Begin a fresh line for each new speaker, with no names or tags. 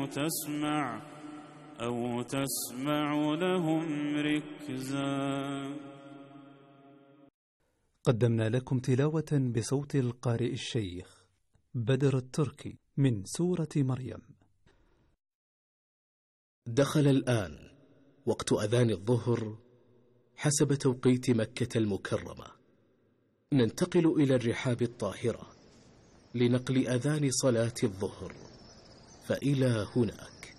أو تسمع لهم ركزا.
قدمنا لكم تلاوة بصوت القارئ الشيخ بدر التركي من سورة مريم.
دخل الآن وقت أذان الظهر حسب توقيت مكة المكرمة. ننتقل إلى الرحاب الطاهرة لنقل أذان صلاة الظهر، فإلى هناك.